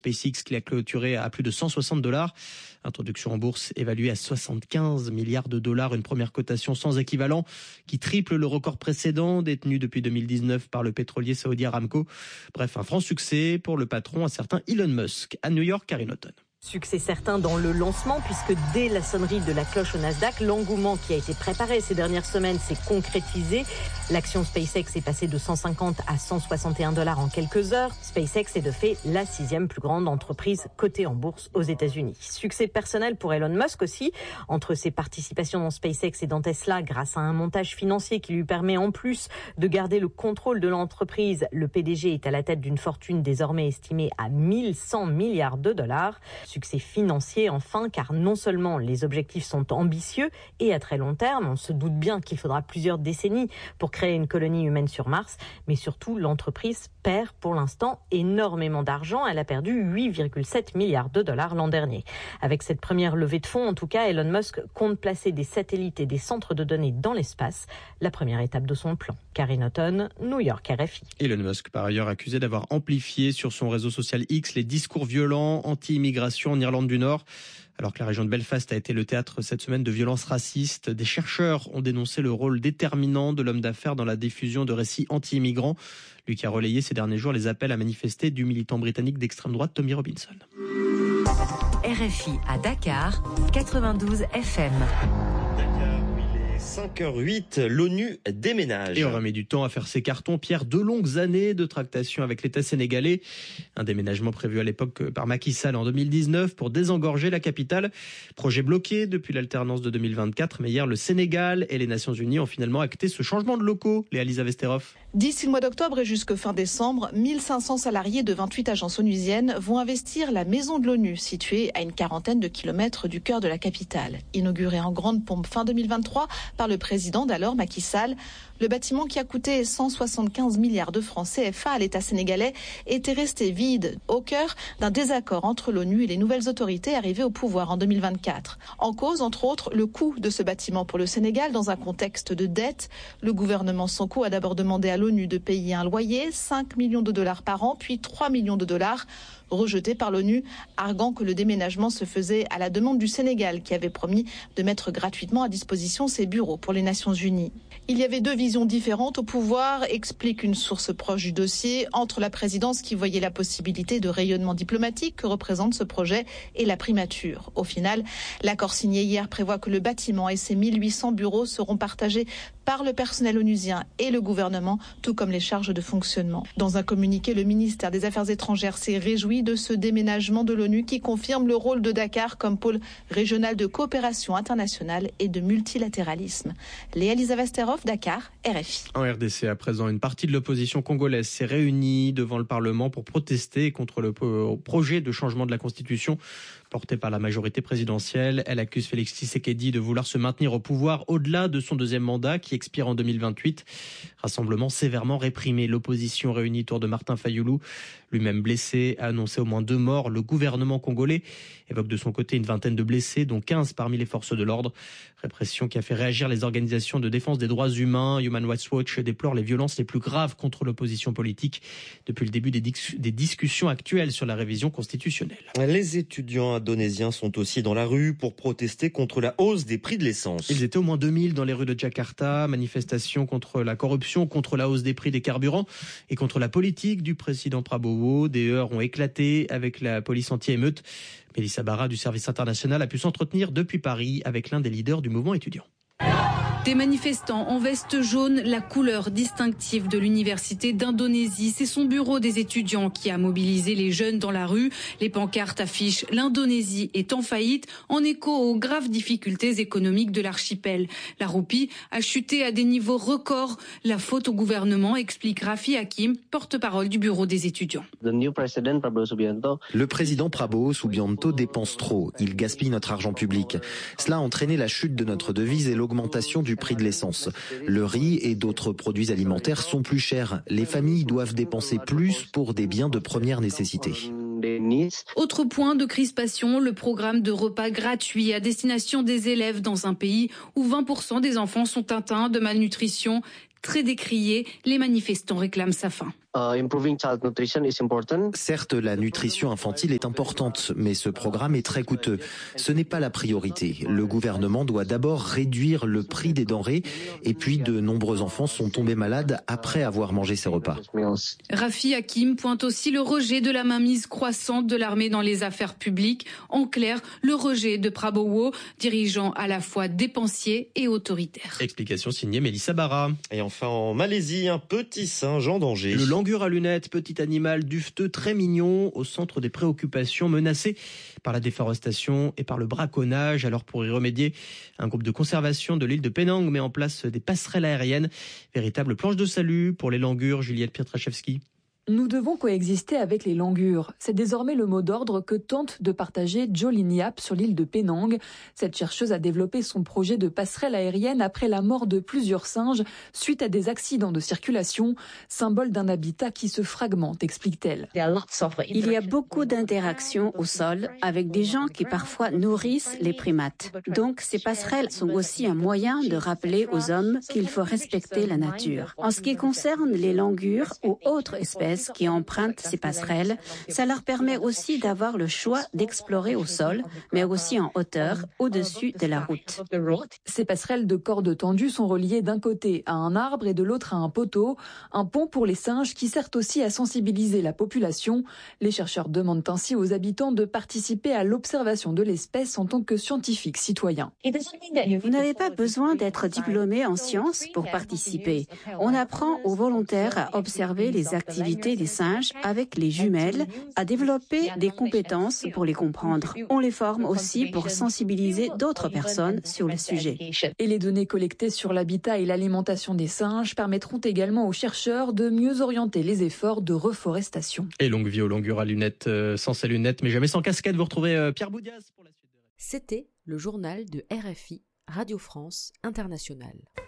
SpaceX qui l'a clôturé à plus de $160. Introduction en bourse évaluée à 75 milliards de dollars, une première cotation sans équivalent qui triple le record précédent détenu depuis 2019 par le pétrolier saoudien Aramco. Bref, un franc succès pour le patron, un certain Elon Musk. À New York, Karine Auton. Succès certain dans le lancement puisque dès la sonnerie de la cloche au Nasdaq, l'engouement qui a été préparé ces dernières semaines s'est concrétisé. L'action SpaceX est passée de 150 à 161 $ en quelques heures. SpaceX est de fait la 6e plus grande entreprise cotée en bourse aux États-Unis. Succès personnel pour Elon Musk aussi. Entre ses participations dans SpaceX et dans Tesla, grâce à un montage financier qui lui permet en plus de garder le contrôle de l'entreprise, le PDG est à la tête d'une fortune désormais estimée à 1100 milliards de dollars. Succès financier enfin, car non seulement les objectifs sont ambitieux et à très long terme, on se doute bien qu'il faudra plusieurs décennies pour créer une colonie humaine sur Mars, mais surtout l'entreprise perd pour l'instant énormément d'argent. Elle a perdu 8,7 milliards de dollars l'an dernier. Avec cette première levée de fonds, en tout cas, Elon Musk compte placer des satellites et des centres de données dans l'espace, la première étape de son plan. Karine Auton, New York, RFI. Elon Musk, par ailleurs, accusé d'avoir amplifié sur son réseau social X les discours violents anti-immigration en Irlande du Nord. Alors que la région de Belfast a été le théâtre cette semaine de violences racistes, des chercheurs ont dénoncé le rôle déterminant de l'homme d'affaires dans la diffusion de récits anti-immigrants. Lui qui a relayé ces derniers jours les appels à manifester du militant britannique d'extrême droite Tommy Robinson. RFI à Dakar, 92 FM. 5h08, l'ONU déménage. Et on remet du temps à faire ses cartons. Pierre, 2 longues années de tractation avec l'État sénégalais. Un déménagement prévu à l'époque par Macky Sall en 2019 pour désengorger la capitale. Projet bloqué depuis l'alternance de 2024. Mais hier, le Sénégal et les Nations Unies ont finalement acté ce changement de locaux. Léa-Lisa Vesterhoff. D'ici le mois d'octobre et jusque fin décembre, 1500 salariés de 28 agences onusiennes vont investir la maison de l'ONU, située à une quarantaine de kilomètres du cœur de la capitale. Inaugurée en grande pompe fin 2023 par le président d'alors, Macky Sall, le bâtiment qui a coûté 175 milliards de francs CFA à l'État sénégalais était resté vide, au cœur d'un désaccord entre l'ONU et les nouvelles autorités arrivées au pouvoir en 2024. En cause, entre autres, le coût de ce bâtiment pour le Sénégal dans un contexte de dette. Le gouvernement Sonko a d'abord demandé à l'ONU de payer un loyer, 5 millions de dollars par an, puis 3 millions de dollars, rejeté par l'ONU, arguant que le déménagement se faisait à la demande du Sénégal, qui avait promis de mettre gratuitement à disposition ses bureaux pour les Nations Unies. Il y avait 2 visions différentes au pouvoir, explique une source proche du dossier, entre la présidence qui voyait la possibilité de rayonnement diplomatique que représente ce projet et la primature. Au final, l'accord signé hier prévoit que le bâtiment et ses 1800 bureaux seront partagés par le personnel onusien et le gouvernement, tout comme les charges de fonctionnement. Dans un communiqué, le ministère des Affaires étrangères s'est réjoui de ce déménagement de l'ONU qui confirme le rôle de Dakar comme pôle régional de coopération internationale et de multilatéralisme. Léa-Lisa Vesterhoff, Dakar, RFI. En RDC, à présent, une partie de l'opposition congolaise s'est réunie devant le Parlement pour protester contre le projet de changement de la Constitution porté par la majorité présidentielle. Elle accuse Félix Tshisekedi de vouloir se maintenir au pouvoir au-delà de son 2e mandat qui expire en 2028. Rassemblement sévèrement réprimé. L'opposition réunie autour de Martin Fayulu, lui-même blessé, a annoncé au moins 2 morts. Le gouvernement congolais évoque de son côté une vingtaine de blessés, dont 15 parmi les forces de l'ordre. Répression qui a fait réagir les organisations de défense des droits humains. Human Rights Watch déplore les violences les plus graves contre l'opposition politique depuis le début des discussions actuelles sur la révision constitutionnelle. Les étudiants indonésiens sont aussi dans la rue pour protester contre la hausse des prix de l'essence. Ils étaient au moins 2000 dans les rues de Jakarta. Manifestation contre la corruption, contre la hausse des prix des carburants et contre la politique du président Prabowo. Des heurts ont éclaté avec la police anti-émeute. Mélissa Barra du service international a pu s'entretenir depuis Paris avec l'un des leaders du mouvement étudiant. Des manifestants en veste jaune, la couleur distinctive de l'université d'Indonésie. C'est son bureau des étudiants qui a mobilisé les jeunes dans la rue. Les pancartes affichent « L'Indonésie est en faillite » en écho aux graves difficultés économiques de l'archipel. La roupie a chuté à des niveaux records. La faute au gouvernement, explique Rafi Hakim, porte-parole du bureau des étudiants. Le président Prabowo Subianto dépense trop. Il gaspille notre argent public. Cela a entraîné la chute de notre devise et l'augmentation du prix de l'essence. Le riz et d'autres produits alimentaires sont plus chers. Les familles doivent dépenser plus pour des biens de première nécessité. Autre point de crispation, le programme de repas gratuits à destination des élèves dans un pays où 20% des enfants sont atteints de malnutrition. Très décrié, les manifestants réclament sa fin. Certes, la nutrition infantile est importante, mais ce programme est très coûteux. Ce n'est pas la priorité. Le gouvernement doit d'abord réduire le prix des denrées et puis de nombreux enfants sont tombés malades après avoir mangé ces repas. Rafi Hakim pointe aussi le rejet de la mainmise croissante de l'armée dans les affaires publiques. En clair, le rejet de Prabowo, dirigeant à la fois dépensier et autoritaire. Explication signée Mélissa Barra. Et enfin en Malaisie, un petit singe en danger. Le langur à lunettes, petit animal duveteux très mignon, au centre des préoccupations, menacé par la déforestation et par le braconnage. Alors pour y remédier, un groupe de conservation de l'île de Penang met en place des passerelles aériennes, véritable planche de salut pour les langurs. Juliette Pietraszewski. Nous devons coexister avec les langurs. C'est désormais le mot d'ordre que tente de partager Jolin Yap sur l'île de Penang. Cette chercheuse a développé son projet de passerelle aérienne après la mort de plusieurs singes suite à des accidents de circulation, symbole d'un habitat qui se fragmente, explique-t-elle. Il y a beaucoup d'interactions au sol avec des gens qui parfois nourrissent les primates. Donc ces passerelles sont aussi un moyen de rappeler aux hommes qu'il faut respecter la nature. En ce qui concerne les langurs ou autres espèces qui empruntent ces passerelles, ça leur permet aussi d'avoir le choix d'explorer au sol, mais aussi en hauteur, au-dessus de la route. Ces passerelles de cordes tendues sont reliées d'un côté à un arbre et de l'autre à un poteau, un pont pour les singes qui sert aussi à sensibiliser la population. Les chercheurs demandent ainsi aux habitants de participer à l'observation de l'espèce en tant que scientifiques citoyens. Vous n'avez pas besoin d'être diplômé en sciences pour participer. On apprend aux volontaires à observer les activités des singes avec les jumelles, à développer des compétences pour les comprendre. On les forme aussi pour sensibiliser d'autres personnes sur le sujet. Et les données collectées sur l'habitat et l'alimentation des singes permettront également aux chercheurs de mieux orienter les efforts de reforestation. Et longue vie aux langurs à lunettes, sans ses lunettes, mais jamais sans casquette. Vous retrouvez Pierre Boudias pour la suite de RFI. C'était le journal de RFI, Radio France Internationale.